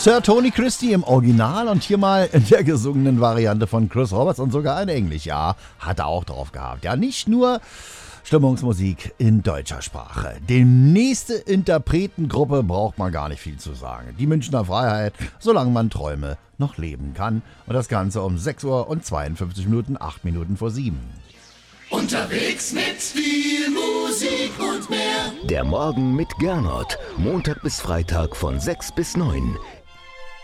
Sir Tony Christie im Original und hier mal in der gesungenen Variante von Chris Roberts und sogar in Englisch. Ja, hat er auch drauf gehabt. Ja, nicht nur Stimmungsmusik in deutscher Sprache. Die nächste Interpretengruppe braucht man gar nicht viel zu sagen. Die Münchner Freiheit, solange man Träume noch leben kann. Und das Ganze um 6 Uhr und 52 Minuten, 8 Minuten vor 7. Unterwegs mit viel Musik und mehr. Der Morgen mit Gernot. Montag bis Freitag von 6 bis 9.